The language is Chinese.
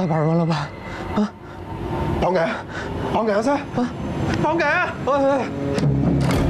再玩完了吧？啊！绑架！绑架先！啊！绑架！哎！